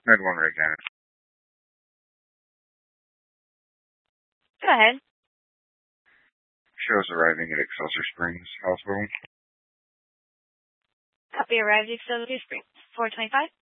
Med one right now. Go ahead. Shows arriving at Excelsior Springs Hospital. Copy arrived at Excelsior Springs. 425.